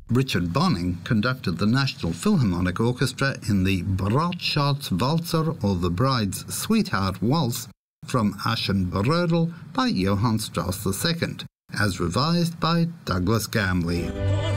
Richard Bonning conducted the National Philharmonic Orchestra in the Brautschatz-Walzer, or the Bride's Sweetheart Waltz, from Aschenbrödel by Johann Strauss II, as revised by Douglas Gambley.